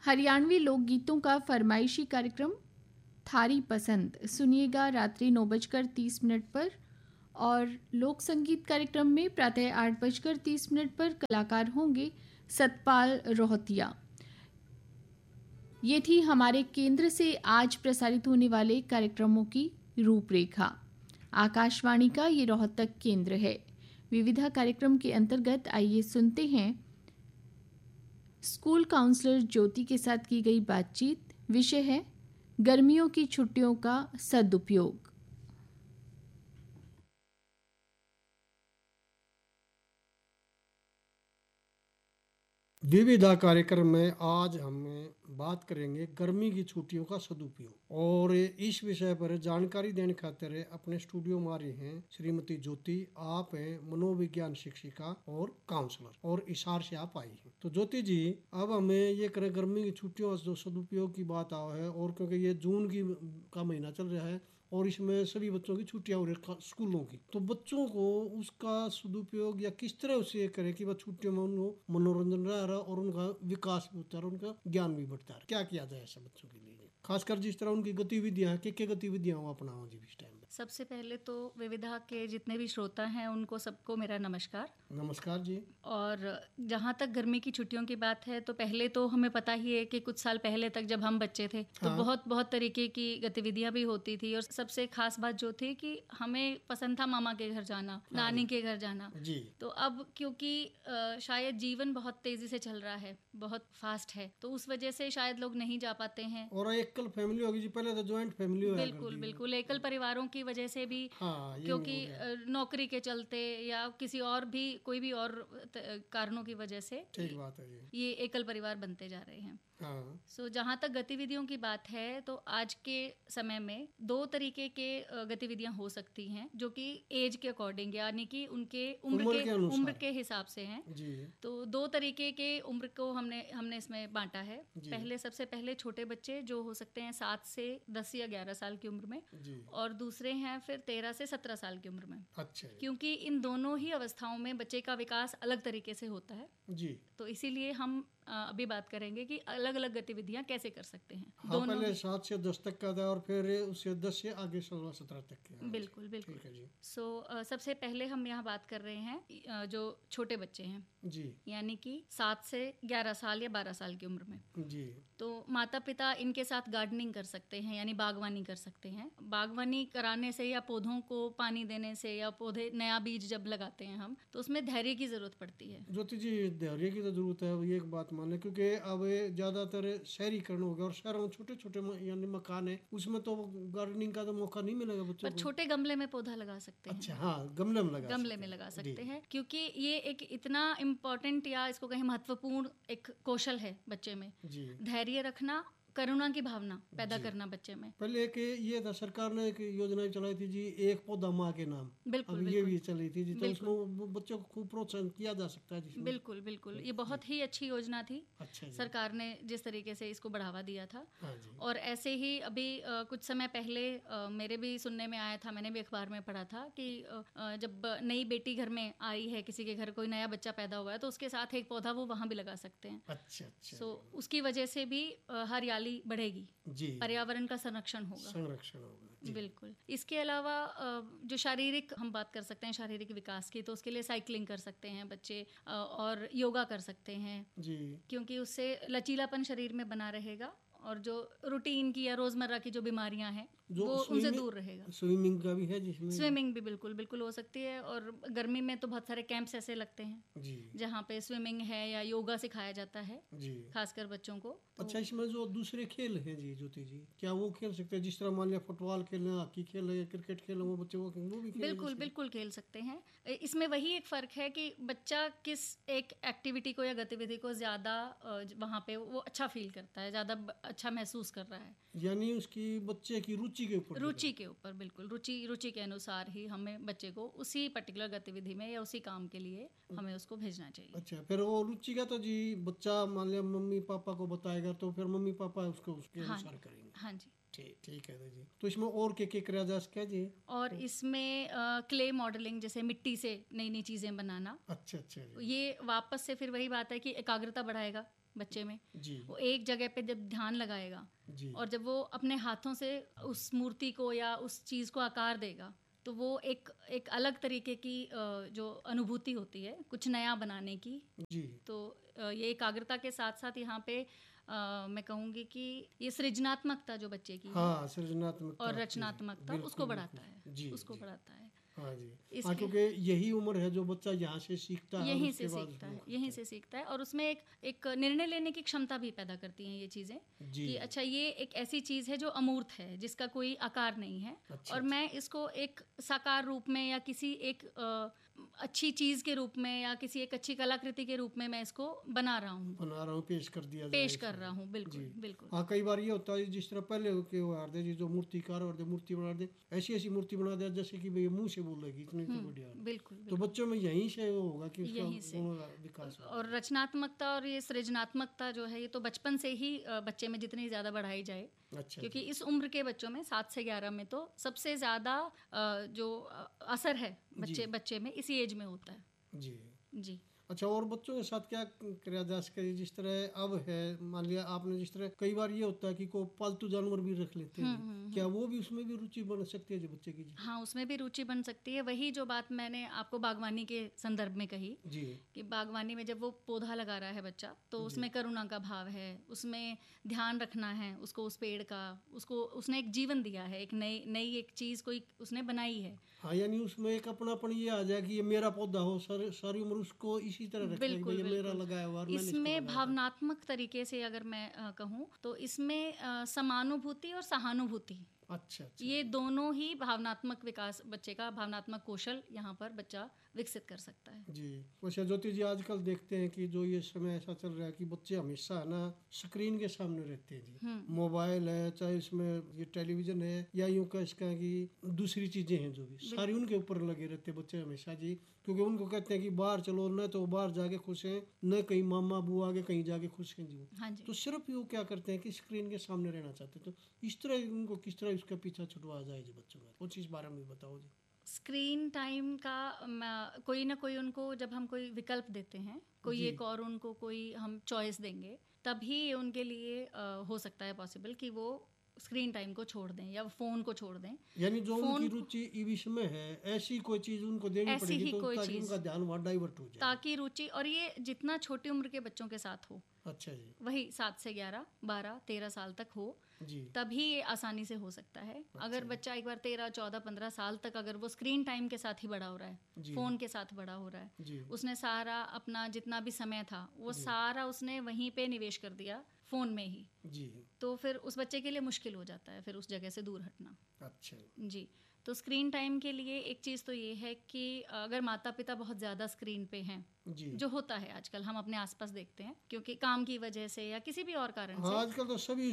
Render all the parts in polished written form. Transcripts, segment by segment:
हरियाणवी लोकगीतों का फरमाइशी कार्यक्रम थारी पसंद सुनिएगा रात्रि 9:30 पर और लोक संगीत कार्यक्रम में प्रातः 8:30 पर कलाकार होंगे सतपाल रोहतिया। ये थी हमारे केंद्र से आज प्रसारित होने वाले कार्यक्रमों की रूपरेखा। आकाशवाणी का ये रोहतक केंद्र है। विविधा कार्यक्रम के अंतर्गत आइए सुनते हैं स्कूल काउंसलर ज्योति के साथ की गई बातचीत। विषय है गर्मियों की छुट्टियों का सदुपयोग। विविधा कार्यक्रम में आज हम बात करेंगे गर्मी की छुट्टियों का सदुपयोग, और इस विषय पर जानकारी देने खातिर अपने स्टूडियो में आ रही हैं श्रीमती ज्योति। आप हैं मनोविज्ञान शिक्षिका और काउंसलर, और इशार से आप आई हैं। तो ज्योति जी, अब हमें ये करें गर्मी की छुट्टियों का सदुपयोग की बात आ है, और क्योंकि ये जून का महीना चल रहा है और इसमें सभी बच्चों की छुट्टियां हो रही स्कूलों की, तो बच्चों को उसका सदुपयोग या किस तरह उसे करें कि वह छुट्टियों में उनको मनोरंजन रहा और उनका विकास भी होता है, उनका ज्ञान भी बढ़ता है। क्या किया जाए ऐसे बच्चों के लिए, खासकर जिस तरह उनकी गतिविधियां क्या गतिविधियां हो अपनाओ जी इस टाइम में? सबसे पहले तो विविधा के जितने भी श्रोता हैं उनको सबको मेरा नमस्कार। नमस्कार जी। और जहाँ तक गर्मी की छुट्टियों की बात है तो पहले तो हमें पता ही है कि कुछ साल पहले तक जब हम बच्चे थे तो बहुत बहुत तरीके की गतिविधियां भी होती थी, और सबसे खास बात जो थी कि हमें पसंद था मामा के घर जाना, नानी के घर जाना जी। तो अब क्योंकि शायद जीवन बहुत तेजी से चल रहा है, बहुत फास्ट है, तो उस वजह से शायद लोग नहीं जा पाते हैं। और एकल फैमिली होगी जी, पहले तो ज्वाइंट फैमिली हुआ करती बिल्कुल थी। बिल्कुल एकल परिवारों की वजह से भी, क्योंकि नौकरी के चलते या किसी और भी कोई भी और कारणों की वजह से ठीक बात है ये एकल परिवार बनते जा रहे हैं। हाँ। सो जहाँ तक गतिविधियों की बात है तो आज के समय में दो तरीके के गतिविधियां हो सकती हैं जो कि एज के अकॉर्डिंग यानी कि उनके उम्र के हिसाब से हैं जी। तो दो तरीके के उम्र को हमने इसमें बांटा है। सबसे पहले छोटे बच्चे जो हो सकते हैं 7 से 10 या 11 साल की उम्र में जी। और दूसरे हैं फिर 13 से 17 साल की उम्र में। अच्छा। क्योंकि इन दोनों ही अवस्थाओं में बच्चे का विकास अलग तरीके से होता है जी। तो इसीलिए हम अभी बात करेंगे कि अलग अलग गतिविधियां कैसे कर सकते हैं। हाँ, दोनों पहले 7 से 10 तक का था और फिर उससे 10 से आगे 16-17 तक के। बिल्कुल बिल्कुल जी। सबसे पहले हम यहाँ बात कर रहे हैं जो छोटे बच्चे हैं जी, यानी कि 7 से 11 साल या 12 साल की उम्र में जी। तो माता पिता इनके साथ गार्डनिंग कर सकते हैं, यानी बागवानी कर सकते हैं। बागवानी कराने से या पौधों को पानी देने से या पौधे नया बीज जब लगाते हैं हम तो उसमें धैर्य की जरूरत पड़ती है। ज्योति जी, धैर्य की तो जरूरत है, ये एक बात मान लें, क्योंकि अब ज्यादातर शहरीकरण हो गया और शहरों में छोटे छोटे यानी मकान है, उसमें तो गार्डनिंग का तो मौका नहीं मिलेगा बच्चों को। छोटे गमले में पौधा लगा सकते हैं। अच्छा, हाँ, गमले में लगा सकते हैं, क्योंकि ये एक इतना इम्पोर्टेंट या इसको कहें महत्वपूर्ण एक कौशल है बच्चे में, धैर्य रखना, करुणा की भावना पैदा करना बच्चे में। पहले एक ये था, सरकार ने एक योजना चलाई थी जी, एक पौधा माँ के नाम। बिल्कुल, ये भी चली थी जी, तो इसमें बच्चों को खूब प्रोत्साहन किया जा सकता है। बिल्कुल बिल्कुल, ये बहुत ही अच्छी योजना थी। अच्छा, सरकार ने जिस तरीके से इसको बढ़ावा दिया था। और ऐसे ही अभी कुछ समय पहले मेरे भी सुनने में आया था, मैंने भी अखबार में पढ़ा था कि जब नई बेटी घर में आई है, किसी के घर कोई नया बच्चा पैदा हुआ है तो उसके साथ एक पौधा वो वहाँ भी लगा सकते हैं। अच्छा। उसकी वजह से भी हरियाली बढ़ेगी जी, पर्यावरण का संरक्षण होगा। बिल्कुल। इसके अलावा जो शारीरिक हम बात कर सकते हैं, शारीरिक विकास की, तो उसके लिए साइकिलिंग कर सकते हैं बच्चे और योगा कर सकते हैं जी, क्योंकि उससे लचीलापन शरीर में बना रहेगा और जो रूटीन की या रोजमर्रा की जो बीमारियां हैं वो उनसे दूर रहेगा। स्विमिंग का भी है जिसमें स्विमिंग भी बिल्कुल हो सकती है, और गर्मी में तो बहुत सारे कैंप्स ऐसे लगते हैं जी, जहाँ पे स्विमिंग है या योगा सिखाया जाता है जी, खासकर बच्चों को। अच्छा, इसमें जो दूसरे खेल हैं जी ज्योति जी, क्या वो खेल सकते हैं? जिस तरह मान लिया फुटबॉल खेलना, हॉकी खेलना या क्रिकेट खेलना, वो बच्चे वो भी बिल्कुल खेल सकते हैं। इसमें वही एक फ़र्क है कि बच्चा किस एक एक्टिविटी को या गतिविधि को ज़्यादा वहाँ पे वो अच्छा फील करता है, ज़्यादा अच्छा महसूस कर रहा है, यानी उसकी बच्चे की रुचि के ऊपर बिल्कुल रुचि के अनुसार ही हमें बच्चे को उसी पर्टिकुलर गतिविधि में या उसी काम के लिए हमें उसको भेजना चाहिए। अच्छा, फिर वो रुचि का तो जी बच्चा मान लिया मम्मी पापा को बताएगा तो फिर मम्मी पापा उसको उसके अनुसार करेंगे। हाँ जी, ठीक है जी। तो इसमें और क्या करा जा सकता है जी? और इसमें क्ले मॉडलिंग, जैसे मिट्टी से नई नई चीजें बनाना। अच्छा जी। ये वापस से फिर वही बात है कि एकाग्रता बढ़ाएगा बच्चे में जी। वो एक जगह पे जब ध्यान लगाएगा जी, और जब वो अपने हाथों से उस मूर्ति को या उस चीज को आकार देगा, तो वो एक अलग तरीके की जो अनुभूति होती है कुछ नया बनाने की जी। तो ये एकाग्रता के साथ साथ यहाँ पे मैं कहूँगी कि ये सृजनात्मकता जो बच्चे की हाँ, सृजनात्मकता और रचनात्मकता उसको बढ़ाता है जी, उसको बढ़ाता है। हाँ जी, हाँ, क्योंकि यही उम्र है जो बच्चा यहाँ से सीखता है, यहीं से सीखता है और उसमें एक निर्णय लेने की क्षमता भी पैदा करती हैं ये चीज़ें कि अच्छा ये एक ऐसी चीज़ है जो अमूर्त है, जिसका कोई आकार नहीं है। अच्छा, और मैं इसको एक साकार रूप में या किसी एक अच्छी चीज़ के रूप में या किसी एक अच्छी कलाकृति के रूप में मैं इसको बना रहा हूँ, पेश कर रहा हूँ। बिल्कुल। हाँ, कई बार ये होता है जिस तरह पहले के जो मूर्तिकार और मूर्ति बना दे, ऐसी मूर्ति बना दे जैसे कि भाई मुंह से बोल रही इतनी बढ़िया। बिल्कुल। तो बच्चों में यहीं से वो होगा कि उसका विकास और रचनात्मकता और ये सृजनात्मकता जो है ये तो बचपन से ही बच्चे में जितनी ज्यादा बढ़ाई जाए। अच्छा, क्योंकि इस उम्र के बच्चों में 7 से 11 में तो सबसे ज्यादा जो असर है बच्चे में इसी एज में होता है जी। अच्छा, और बच्चों के साथ क्या किया जा सके? जिस तरह अब है, मान लिया आपने, जिस तरह कई बार ये होता है कि को पालतू जानवर भी रख लेते हैं, क्या वो भी उसमें भी रुचि बन सकती है जो बच्चे की? हाँ, उसमें भी रुचि बन सकती है। वही जो बात मैंने आपको बागवानी के संदर्भ में कही जी, कि बागवानी में जब वो पौधा लगा रहा है बच्चा, तो उसमें करुणा का भाव है, उसमें ध्यान रखना है उसको, उस पेड़ का, उसको उसने एक जीवन दिया है, एक नई एक चीज कोई उसने बनाई है। हाँ, यानी उसमें एक अपनापन ये आ जाए कि ये मेरा पौधा हो, सारी उम्र उसको इसी तरह रखें, ये मेरा लगाया हुआ। इसमें भावनात्मक तरीके से अगर मैं कहूँ तो इसमें समानुभूति और सहानुभूति, अच्छा, ये दोनों ही भावनात्मक विकास, बच्चे का भावनात्मक कौशल यहाँ पर बच्चा विकसित कर सकता है जी। वैसे ज्योति जी, आजकल देखते हैं कि जो ये समय ऐसा चल रहा है कि बच्चे हमेशा है ना स्क्रीन के सामने रहते हैं जी। मोबाइल है, चाहे इसमें ये टेलीविजन है, या यूँ कह इसका कि दूसरी चीजें हैं जो भी सारी उनके ऊपर लगे रहते बच्चे हमेशा जी। क्योंकि उनको कहते हैं कि बाहर चलो, न तो बाहर जाके खुश हैं, न कहीं मामा बुआ के कहीं जाके खुश हैं जी। हाँ जी। तो सिर्फ वो क्या करते हैं कि स्क्रीन के सामने रहना चाहते हैं। तो इस तरह उनको किस तरह इसका पीछा छुड़वा जाए जी बच्चों का, कुछ इस बारे में बताओ जी। स्क्रीन टाइम का कोई ना कोई उनको, जब हम कोई विकल्प देते हैं, कोई एक और उनको कोई हम चॉइस देंगे, तभी उनके लिए हो सकता है पॉसिबल कि वो स्क्रीन टाइम को छोड़ दें या फोन को छोड़ दें। यानी जो उनकी रुचि इस में है, ऐसी कोई चीज उनको देनी पड़ेगी तो ताकि उनका ध्यान वहाँ डाइवर्ट हो जाए, ताकि रुचि, और ये जितना छोटी उम्र के बच्चों के साथ हो, अच्छा जी, वही 7 से 11, 12, 13 साल तक हो जी, तभी ये आसानी से हो सकता है। अच्छा, अगर बच्चा एक बार 13, 14, 15 साल तक अगर वो स्क्रीन टाइम के साथ ही बड़ा हो रहा है, फोन के साथ बड़ा हो रहा है, उसने सारा अपना जितना भी समय था वो सारा उसने वहीं पे निवेश कर दिया फोन में ही जी, तो फिर उस बच्चे के लिए मुश्किल हो जाता है फिर उस जगह से दूर हटना। अच्छा जी। तो स्क्रीन टाइम के लिए एक चीज़ तो ये है कि अगर माता पिता बहुत ज़्यादा स्क्रीन पे हैं, जो होता है आजकल हम अपने आसपास देखते हैं, क्योंकि काम की वजह से या किसी भी और कारण से आजकल तो सभी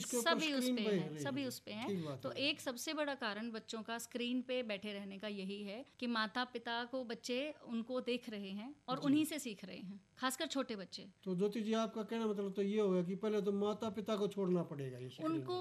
उस पे हैं। तो एक सबसे बड़ा कारण बच्चों का स्क्रीन पे बैठे रहने का यही है कि माता पिता को बच्चे उनको देख रहे हैं और उन्हीं से सीख रहे हैं, खासकर छोटे बच्चे। तो ज्योति जी, आपका कहना मतलब तो ये होगा कि पहले तो माता पिता को छोड़ना पड़ेगा, उनको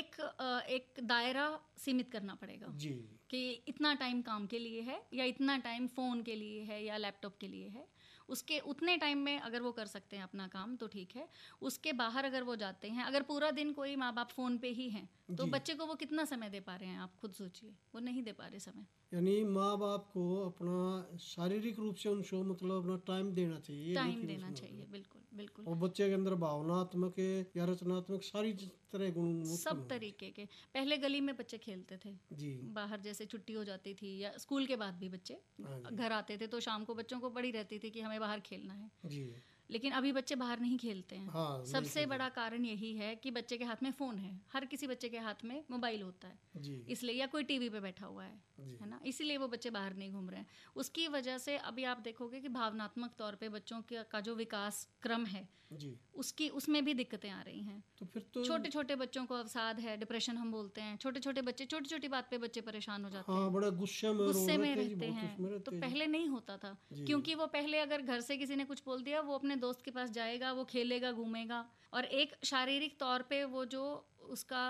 एक दायरा सीमित करना पड़ेगा जी, कि इतना टाइम काम के लिए है या इतना टाइम फोन के लिए है या लैपटॉप के लिए है, उसके उतने टाइम में अगर वो कर सकते हैं अपना काम तो ठीक है। उसके बाहर अगर वो जाते हैं, अगर पूरा दिन कोई माँ बाप फोन पे ही हैं, तो बच्चे को वो कितना समय दे पा रहे हैं, आप खुद सोचिए, वो नहीं दे पा रहे समय। यानी माँ बाप को अपना शारीरिक रूप से उनको मतलब अपना टाइम देना चाहिए, बिल्कुल। और बच्चे के अंदर भावनात्मक या रचनात्मक सारी तरह गुण, सब तरीके के। पहले गली में बच्चे खेलते थे जी, बाहर जैसे छुट्टी हो जाती थी या स्कूल के बाद भी बच्चे घर आते थे, तो शाम को बच्चों को पड़ी रहती थी कि हमें बाहर खेलना है जी। लेकिन अभी बच्चे बाहर नहीं खेलते हैं। हाँ, सबसे बड़ा कारण यही है कि बच्चे के हाथ में फोन है, हर किसी बच्चे के हाथ में मोबाइल होता है जी, इसलिए, या कोई टीवी पे बैठा हुआ है ना, इसीलिए वो बच्चे बाहर नहीं घूम रहे हैं। उसकी वजह से अभी आप देखोगे कि भावनात्मक तौर पे बच्चों का जो विकास क्रम है जी, उसमें भी दिक्कतें आ रही हैं। तो फिर तो छोटे छोटे बच्चों को अवसाद है, डिप्रेशन हम बोलते हैं, छोटे छोटे बच्चे छोटी छोटी बात पे बच्चे परेशान हो जाते हैं। हाँ, बड़ा गुस्से में रहते हैं। तो पहले नहीं होता था, क्योंकि वो पहले अगर घर से किसी ने कुछ बोल दिया, वो अपने दोस्त के पास जाएगा, वो खेलेगा, घूमेगा, और एक शारीरिक तौर पे वो जो उसका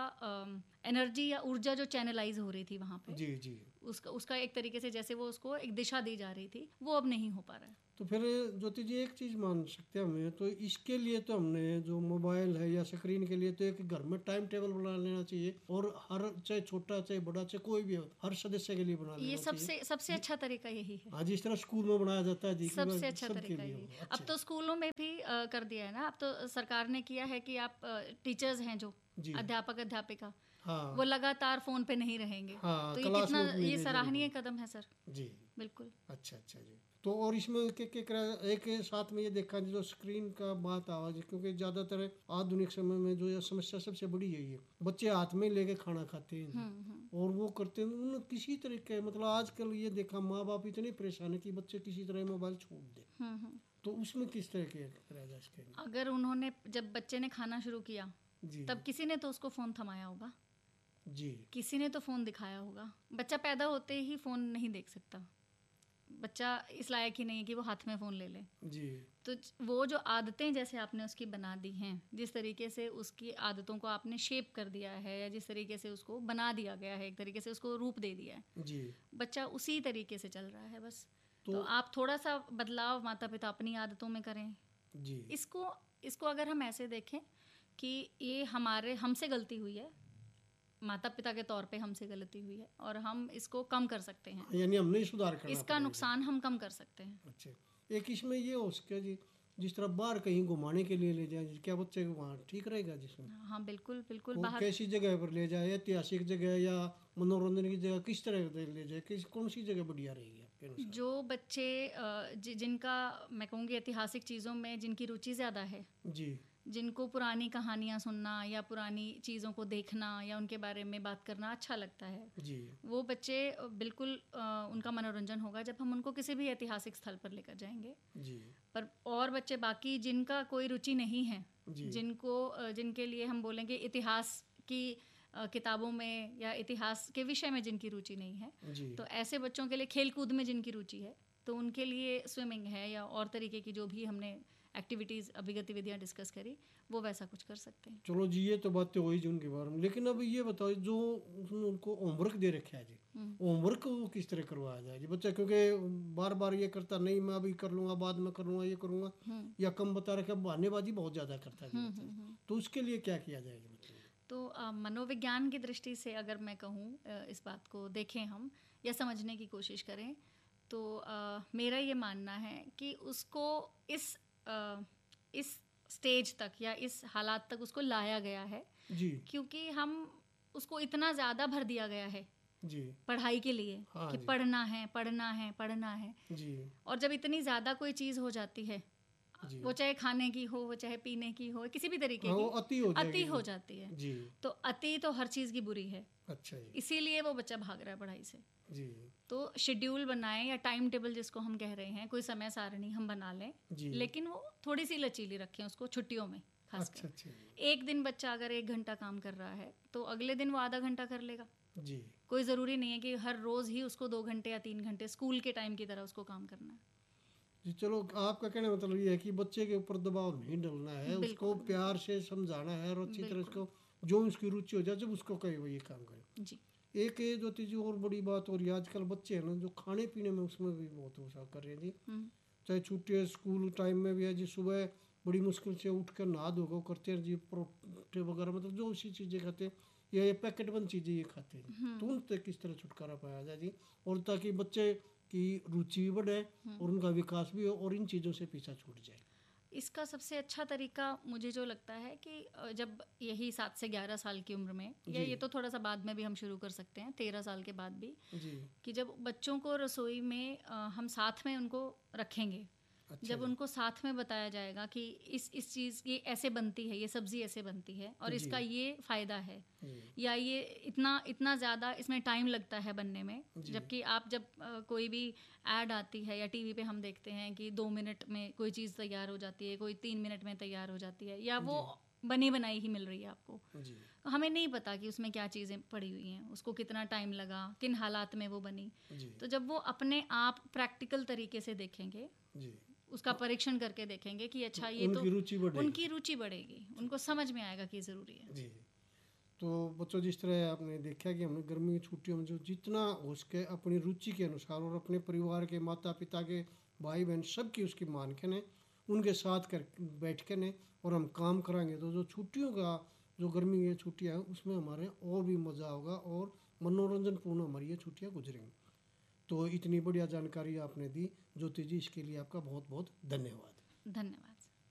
एनर्जी या ऊर्जा जो चैनलाइज हो रही थी वहाँ पे, जी उसका एक तरीके से जैसे वो उसको एक दिशा दी जा रही थी, वो अब नहीं हो पा रहा है। तो फिर ज्योति जी एक चीज़ मान सकते हैं हमें, तो इसके लिए तो हमने जो मोबाइल है या स्क्रीन के लिए तो एक घर में टाइम टेबल बना लेना चाहिए, और हर चाहे छोटा चाहे बड़ा चाहे कोई भी हो, हर सदस्य के लिए बना लेना चाहिए। ये सबसे अच्छा तरीका यही है। हाँ, जिस तरह स्कूल में बनाया जाता है जी, सबसे अच्छा तरीका यही। अब तो स्कूलों में भी कर दिया है ना, अब तो सरकार ने किया है कि आप टीचर्स हैं जो अध्यापक अध्यापिका, हाँ, वो लगातार फोन पे नहीं रहेंगे। हाँ, तो ये कितना ये सराहनीय कदम है सर जी, बिल्कुल। अच्छा जी। तो और इसमें एक साथ में ये देखा जो स्क्रीन का बात आवाज, क्योंकि ज़्यादातर आधुनिक समय में जो ये समस्या सबसे बड़ी यही है, बच्चे हाथ में लेके खाना खाते हैं और वो करते हैं उन किसी तरीके, मतलब आजकल ये देखा माँ बाप इतने परेशान है कि बच्चे किसी तरह मोबाइल छोड़ दे, तो उसमें किस तरह के करा जा सकेगा? अगर उन्होंने जब बच्चे ने खाना शुरू किया तब किसी ने तो उसको फ़ोन थमाया होगा जी, किसी ने तो फ़ोन दिखाया होगा। बच्चा पैदा होते ही फ़ोन नहीं देख सकता, बच्चा इस लायक ही नहीं है कि वो हाथ में फ़ोन ले ले जी। तो वो जो आदतें जैसे आपने उसकी बना दी हैं, जिस तरीके से उसकी आदतों को आपने शेप कर दिया है, या जिस तरीके से उसको बना दिया गया है, एक तरीके से उसको रूप दे दिया है जी, बच्चा उसी तरीके से चल रहा है बस। तो आप थोड़ा सा बदलाव माता पिता अपनी आदतों में करें जी। इसको अगर हम ऐसे देखें कि ये हमसे गलती हुई है, माता पिता के तौर पे हमसे गलती हुई है, और हम इसको कम कर सकते हैं, यानी हमने सुधार करना, इसका नुकसान हम कम कर सकते हैं। अच्छा, एक इसमें ये हो सके जी, जिस तरह बाहर कहीं घुमाने के लिए ले जाए, क्या बच्चे को वहाँ ठीक रहेगा जिसमें? हाँ बिल्कुल बिल्कुल। बाहर कैसी जगह पर ले जाए, ऐतिहासिक जगह या मनोरंजन की जगह, किस तरह ले जाए, कौन सी जगह बढ़िया रहेगी आपके अनुसार? जो बच्चे जिनका मैं कहूँगी ऐतिहासिक चीज़ों में जिनकी रुचि ज़्यादा है जी, जिनको पुरानी कहानियाँ सुनना या पुरानी चीज़ों को देखना या उनके बारे में बात करना अच्छा लगता है जी, वो बच्चे बिल्कुल उनका मनोरंजन होगा जब हम उनको किसी भी ऐतिहासिक स्थल पर लेकर जाएंगे जी। पर और बच्चे बाकी जिनका कोई रुचि नहीं है, जिनके लिए हम बोलेंगे इतिहास की किताबों में या इतिहास के विषय में जिनकी रुचि नहीं है, तो ऐसे बच्चों के लिए खेल कूद में जिनकी रुचि है, तो उनके लिए स्विमिंग है या और तरीके की जो भी हमने एक्टिविटीज़ अभी गतिविधियाँ डिस्कस करी, वो वैसा कुछ कर सकते हैं। चलो जी, ये तो बातें हुई जी उनके बारे में, लेकिन अब ये बताओ जो उनको होमवर्क दे रखा है जी, होमवर्क वो किस तरह करवाया जाए जी बच्चा, क्योंकि बार बार ये करता नहीं मैं अभी कर लूँगा, बाद में कर लूँगा, ये करूँगा, या कम बता रखा, बहानेबाजी बहुत ज़्यादा करता है, तो उसके लिए क्या किया जाएगा? तो मनोविज्ञान की दृष्टि से अगर मैं कहूँ इस बात को देखें हम या समझने की कोशिश करें, तो मेरा ये मानना है कि उसको इस स्टेज तक या इस हालात तक उसको लाया गया है जी, क्योंकि हम उसको इतना ज़्यादा भर दिया गया है जी पढ़ाई के लिए, हाँ, कि पढ़ना है पढ़ना है पढ़ना है जी। और जब इतनी ज़्यादा कोई चीज़ हो जाती है, वो चाहे खाने की हो, वो चाहे पीने की हो, किसी भी तरीके की अति हो जाती है जी। तो अति तो हर चीज़ की बुरी है। अच्छा, इसीलिए वो बच्चा भाग रहा है पढ़ाई से जी। तो शेड्यूल बनाएं या टाइम टेबल जिसको हम कह रहे हैं, कोई समय सारणी हम बना लें, लेकिन वो थोड़ी सी लचीली रखें उसको छुट्टियों में खासकर। अच्छा। एक दिन बच्चा अगर 1 घंटा काम कर रहा है तो अगले दिन वो आधा घंटा कर लेगा जी। कोई ज़रूरी नहीं है कि हर रोज़ ही उसको 2 घंटे या 3 घंटे स्कूल के टाइम की तरह उसको काम करना है जी। चलो, आपका कहने मतलब ये है कि बच्चे के ऊपर दबाव नहीं डालना है, उसको प्यार से समझाना है और अच्छी तरह उसको जो उसकी रुचि हो जाए, जब उसको कहे वो ये काम करे जी। एक जो चीज़ और बड़ी बात हो रही है आजकल, बच्चे हैं ना जो खाने पीने में उसमें भी बहुत वसा कर रहे हैं जी, चाहे छुट्टी स्कूल टाइम में भी है जी, सुबह बड़ी मुश्किल से उठ कर नहा धो करते हैं जी, परोठे वगैरह मतलब जो उसी चीज़ें खाते हैं या ये पैकेट बंद चीज़ें ये खाते हैं, तो उन तक किस तरह छुटकारा पाया जाए जी, और ताकि बच्चे की रुचि भी बढ़े और उनका विकास भी हो और इन चीज़ों से पीछा छूट जाए? इसका सबसे अच्छा तरीका मुझे जो लगता है कि जब यही 7 से 11 साल की उम्र में, या ये तो थोड़ा सा बाद में भी हम शुरू कर सकते हैं, 13 साल के बाद भी जी। कि जब बच्चों को रसोई में हम साथ में उनको रखेंगे, अच्छा, जब उनको साथ में बताया जाएगा कि इस चीज़ ये ऐसे बनती है, ये सब्ज़ी ऐसे बनती है और इसका ये फ़ायदा है, या ये इतना ज़्यादा इसमें टाइम लगता है बनने में, जबकि आप जब कोई भी ऐड आती है या टीवी पे हम देखते हैं कि 2 मिनट में कोई चीज़ तैयार हो जाती है, कोई 3 मिनट में तैयार हो जाती है, या वो बनी बनाई ही मिल रही है आपको, तो हमें नहीं पता कि उसमें क्या चीज़ें पड़ी हुई हैं, उसको कितना टाइम लगा, किन हालात में वो बनी। तो जब वो अपने आप प्रैक्टिकल तरीके से देखेंगे, उसका परीक्षण करके देखेंगे कि अच्छा ये तो उनकी रुचि बढ़ेगी, उनको समझ में आएगा कि ज़रूरी है। जी। तो बच्चों, जिस तरह आपने देखा कि हमने गर्मी की छुट्टियों में जो जितना हो सके अपनी रुचि के अनुसार और अपने परिवार के माता पिता के भाई बहन सबकी उसकी मान के ने उनके साथ कर बैठ के ने और हम काम कराएंगे तो जो छुट्टियों का जो गर्मी की छुट्टियाँ हैं उसमें हमारे और भी मज़ा होगा और मनोरंजनपूर्ण हमारी ये छुट्टियाँ गुजरेंगी। तो इतनी बढ़िया जानकारी आपने दी ज्योति जी, इसके लिए आपका बहुत बहुत धन्यवाद। धन्यवाद।